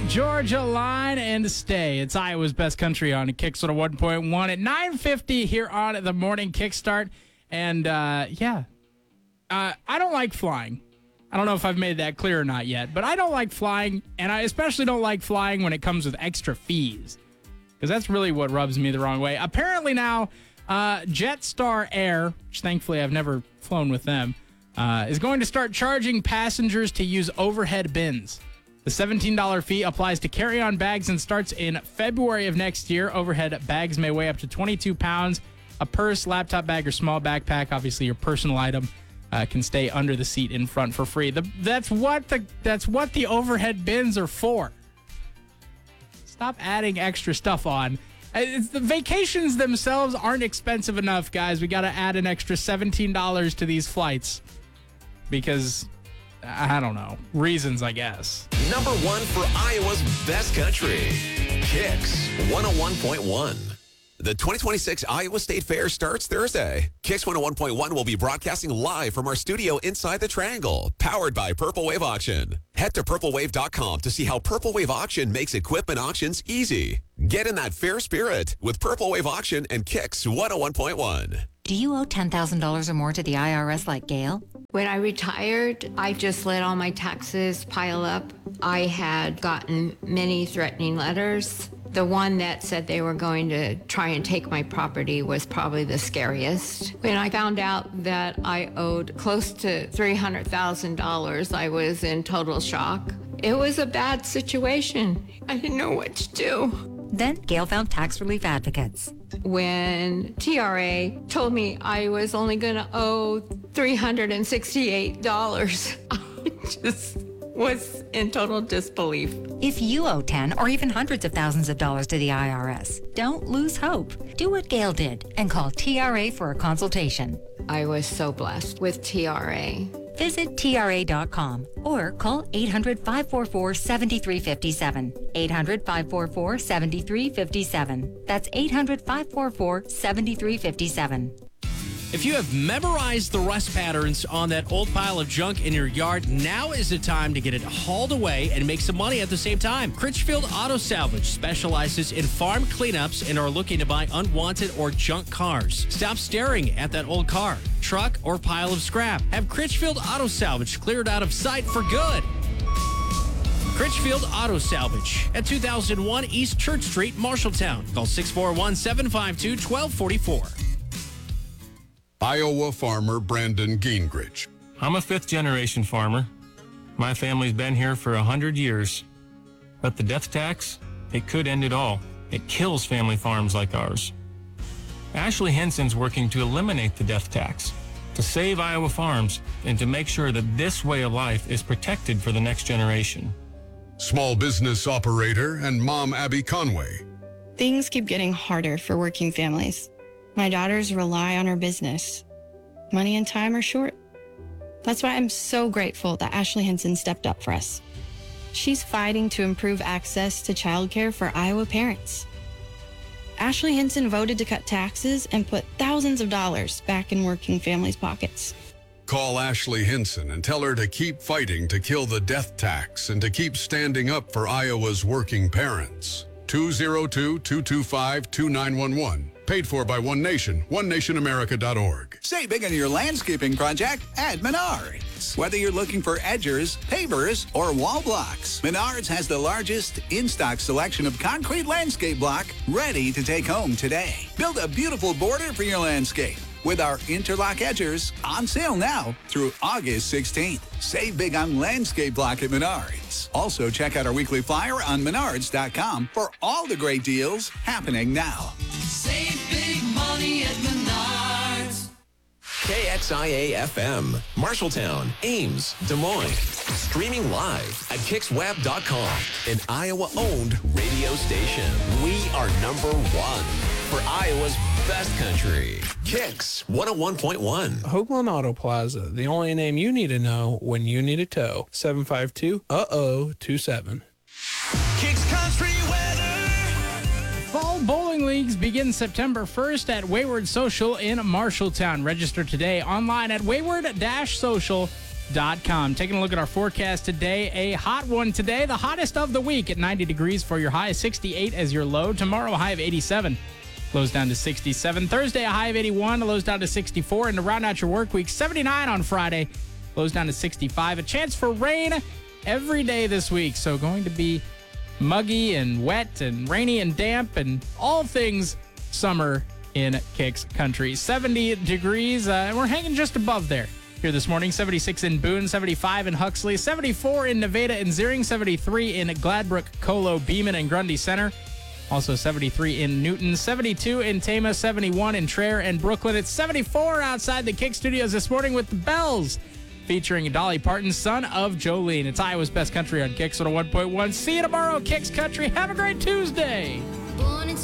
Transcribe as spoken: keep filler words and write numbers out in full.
Georgia Line and Stay. It's Iowa's Best Country on Kicks one oh one point one at nine fifty here on the Morning Kickstart. And, uh, yeah, uh, I don't like flying. I don't know if I've made that clear or not yet, but I don't like flying, and I especially don't like flying when it comes with extra fees, because that's really what rubs me the wrong way. Apparently now, uh, Jetstar Air, which thankfully I've never flown with them, uh, is going to start charging passengers to use overhead bins. The seventeen dollars fee applies to carry-on bags and starts in February of next year. Overhead bags may weigh up to twenty-two pounds. A purse, laptop bag, or small backpack, obviously your personal item, uh, can stay under the seat in front for free. The, that's what the that's what the overhead bins are for. Stop adding extra stuff on. It's, the vacations themselves aren't expensive enough, guys. We got to add an extra seventeen dollars to these flights because, I don't know, reasons, I guess. Number one for Iowa's Best Country, Kicks one oh one point one. The twenty twenty-six Iowa State Fair starts Thursday. Kicks one oh one point one will be broadcasting live from our studio inside the Triangle, powered by Purple Wave Auction. Head to purple wave dot com to see how Purple Wave Auction makes equipment auctions easy. Get in that fair spirit with Purple Wave Auction and Kicks one oh one point one. Do you owe ten thousand dollars or more to the I R S like Gail? When I retired, I just let all my taxes pile up. I had gotten many threatening letters. The one that said they were going to try and take my property was probably the scariest. When I found out that I owed close to three hundred thousand dollars, I was in total shock. It was a bad situation. I didn't know what to do. Then Gail found tax relief advocates. When T R A told me I was only going to owe three hundred sixty-eight dollars, I just was in total disbelief. If you owe ten or even hundreds of thousands of dollars to the I R S, don't lose hope. Do what Gail did and call T R A for a consultation. I was so blessed with T R A. Visit T R A dot com or call eight hundred, five four four, seven three five seven. eight hundred, five four four, seven three five seven. That's eight hundred, five four four, seven three five seven. If you have memorized the rust patterns on that old pile of junk in your yard, now is the time to get it hauled away and make some money at the same time. Critchfield Auto Salvage specializes in farm cleanups and are looking to buy unwanted or junk cars. Stop staring at that old car, truck, or pile of scrap. Have Critchfield Auto Salvage cleared out of sight for good. Critchfield Auto Salvage at two thousand one East Church Street, Marshalltown. Call six four one, seven five two, one two four four. Iowa farmer Brandon Gingrich. I'm a fifth-generation farmer. My family's been here for a hundred years. But the death tax, it could end it all. It kills family farms like ours. Ashley Henson's working to eliminate the death tax, to save Iowa farms, and to make sure that this way of life is protected for the next generation. Small business operator and mom Abby Conway. Things keep getting harder for working families. My daughters rely on our business. Money and time are short. That's why I'm so grateful that Ashley Henson stepped up for us. She's fighting to improve access to childcare for Iowa parents. Ashley Henson voted to cut taxes and put thousands of dollars back in working families' pockets. Call Ashley Henson and tell her to keep fighting to kill the death tax and to keep standing up for Iowa's working parents. two oh two, two two five, two nine one one. Paid for by One Nation, one nation america dot org. Save big on your landscaping project at Menards. Whether you're looking for edgers, pavers, or wall blocks, Menards has the largest in-stock selection of concrete landscape block ready to take home today. Build a beautiful border for your landscape with our interlock edgers on sale now through August sixteenth. Save big on landscape block at Menards. Also, check out our weekly flyer on menards dot com for all the great deals happening now. Save big money at Menards. K X I A F M, Marshalltown, Ames, Des Moines. Streaming live at kicks web dot com, an Iowa-owned radio station. We are number one for Iowa's Best Country. Kicks one oh one point one. Hoagland Auto Plaza, the only name you need to know when you need a tow. seven five two, uh oh, two seven. Kicks Country weather. Fall bowling leagues begin September first at Wayward Social in Marshalltown. Register today online at wayward dash social dot com. Taking a look at our forecast today, a hot one today, the hottest of the week at ninety degrees for your high, sixty-eight as your low. Tomorrow, a high of eighty-seven. Lows down to sixty-seven. Thursday, a high of eighty-one. Lows down to sixty-four. And to round out your work week, seventy-nine on Friday. Lows down to sixty-five. A chance for rain every day this week. So going to be muggy and wet and rainy and damp and all things summer in Kicks Country. seventy degrees. Uh, we're hanging just above there here this morning. seventy-six in Boone, seventy-five in Huxley, seventy-four in Nevada and Ziering, seventy-three in Gladbrook, Colo, Beeman, and Grundy Center. Also seventy-three in Newton, seventy-two in Tama, seventy-one in Traer and Brooklyn. It's seventy-four outside the Kick Studios this morning with the Bells, featuring Dolly Parton, son of Jolene. It's Iowa's Best Country on Kicks one oh one point one. See you tomorrow, Kicks Country. Have a great Tuesday.